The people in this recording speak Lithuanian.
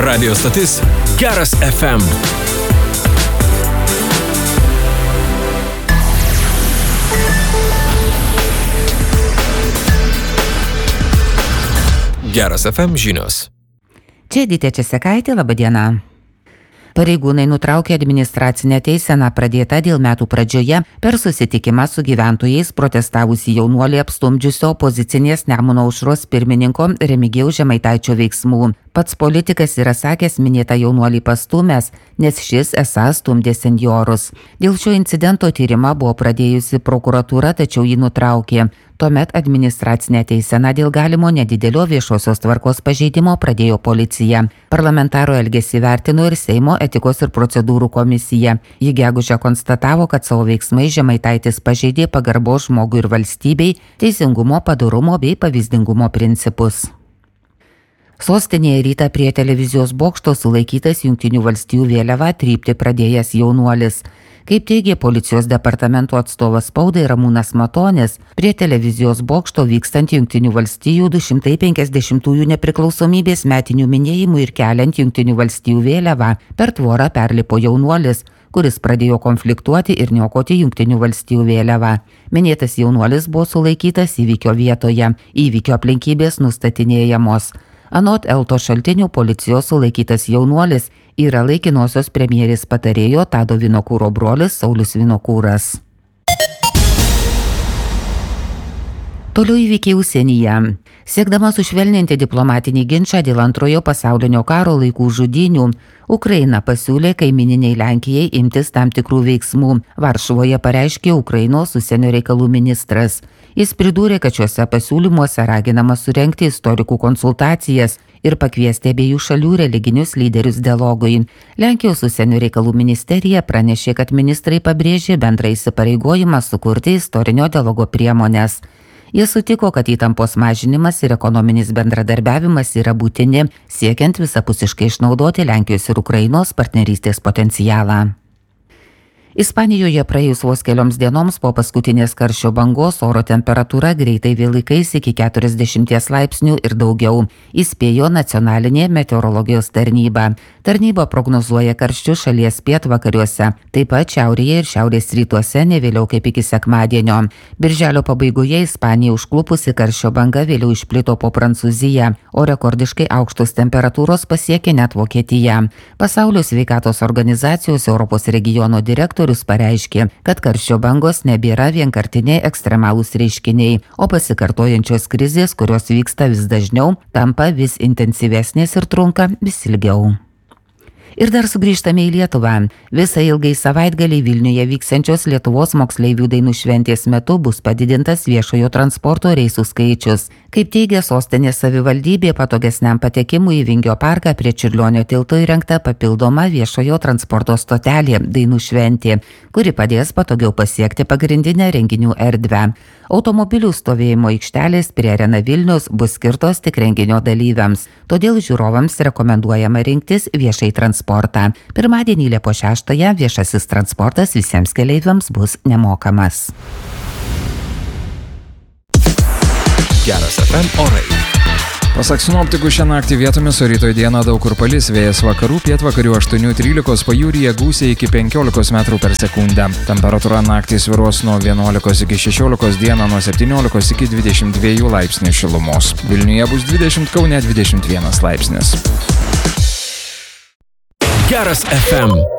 Radio stotis Geras FM. Geras FM žinios. Čia Edita Česekaitė, laba diena. Pareigūnai nutraukė administracinę teiseną pradėtą dėl metų pradžioje per susitikimą su gyventojais protestavusi jaunuolį apstumdžiusio opozicinės Nemuno aušros pirmininko Remigijaus Žemaitaičio veiksmų. Pats politikas yra sakęs minėtą jaunuolį pastūmęs, nes šis esą stumdė senjorus. Dėl šio incidento tyrimą buvo pradėjusi prokuratūra, tačiau jį nutraukė. Tuomet administracinę teiseną dėl galimo nedidelio viešosios tvarkos pažeidimo pradėjo policija. Parlamentaro elgesį vertino ir Seimo etikos ir procedūrų komisija. Ji gegužę konstatavo, kad savo veiksmai Žemaitaitis pažeidė pagarbos žmogui ir valstybei, teisingumo, padorumo bei pavyzdingumo principus. Sostinėje rytą prie televizijos bokšto sulaikytas Jungtinių valstijų vėliavą trypti pradėjęs jaunuolis. Kaip teigė policijos departamento atstovas spaudai Ramūnas Matonis, prie televizijos bokšto vykstant Jungtinių valstijų 250-ųjų nepriklausomybės metinių minėjimų ir keliant Jungtinių valstijų vėliavą, per tvorą perlipo jaunuolis, kuris pradėjo konfliktuoti ir niokoti Jungtinių valstijų vėliavą. Minėtas jaunuolis buvo sulaikytas įvykio vietoje. Įvykio aplinkybės nustatinėjamos. Anot Elto šaltinių, policijos sulaikytas jaunuolis yra laikinosios premjerės patarėjo Tado Vinokūro brolis Saulius Vinokūras. Toliau įvykiai užsienyje. Siekdama sušvelninti diplomatinį ginčą dėl Antrojo pasaulinio karo laikų žudynių, Ukraina pasiūlė kaimyniniai Lenkijai imtis tam tikrų veiksmų. Varšuvoje pareiškė Ukrainos užsienio reikalų ministras. Jis pridūrė, kad šiuose pasiūlymuose raginama surengti istorikų konsultacijas ir pakviesti abiejų šalių religinius lyderius dialogui. Lenkijos užsienio reikalų ministerija pranešė, kad ministrai pabrėžė bendrą įsipareigojimą sukurti istorinio dialogo priemones. Jie sutiko, kad įtampos mažinimas ir ekonominis bendradarbiavimas yra būtini, siekiant visapusiškai išnaudoti Lenkijos ir Ukrainos partnerystės potencialą. Ispanijoje praėjus vos kelioms dienoms po paskutinės karščio bangos oro temperatūra greitai vėl įkais iki 40 laipsnių ir daugiau, įspėjo nacionalinė meteorologijos tarnyba. Tarnyba prognozuoja karščius šalies pietvakariuose, taip pat šiaurėje ir šiaurės rytuose ne vėliau kaip iki sekmadienio. Birželio pabaigoje Ispanija užklupusi karščio banga vėliau išplito po Prancūziją, o rekordiškai aukštos temperatūros pasiekė net Vokietiją. Pasaulio sveikatos organizacijos Europos regiono direktorius pareiškė, kad karščio bangos nebėra vienkartiniai ekstremalūs reiškiniai, o pasikartojančios krizės, kurios vyksta vis dažniau, tampa vis intensyvesnės ir trunka vis ilgiau. Ir dar sugrįžtame į Lietuvą. Visą ilgai savaitgalį Vilniuje vyksiančios Lietuvos moksleivių dainų šventės metu bus padidintas viešojo transporto reisų skaičius. Kaip teigia sostinės savivaldybė, patogesniam patekimui į Vingio parką prie Čiurlionio tilto įrengta papildoma viešojo transporto stotelė dainų šventė, kuri padės patogiau pasiekti pagrindinę renginių erdvę. Automobilių stovėjimo aikštelės prie Arena Vilnius bus skirtos tik renginio dalyviams, todėl žiūrovams rekomenduojama rinktis viešai transportą. Pirmadienį Liepos 6 viešasis transportas visiems keleiviams bus nemokamas. Geras FM orai. Pasak sinoptikų, šią naktį vietomis, o rytoj dieną daug kur palis, vėjas vakarų, pietvakarių 8-13, pajūryje gūsiai iki 15 metrų per sekundę. Temperatūra naktį svyruos nuo 11 iki 16, dieną nuo 17 iki 22 laipsnių šilumos. Vilniuje bus 20, Kaune 21 laipsnis. Geras FM.